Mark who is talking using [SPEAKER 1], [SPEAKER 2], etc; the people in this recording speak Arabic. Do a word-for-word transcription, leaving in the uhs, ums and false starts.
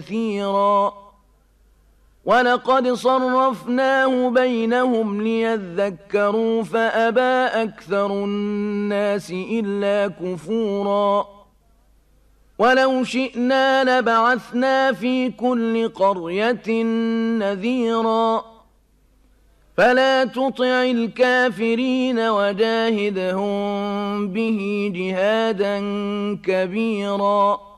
[SPEAKER 1] كثيرا ولقد صرفناه بينهم ليذكروا فأبى أكثر الناس إلا كفورا ولو شئنا لبعثنا في كل قرية نذيرا فلا تطع الكافرين وجاهدهم به جهادا كبيرا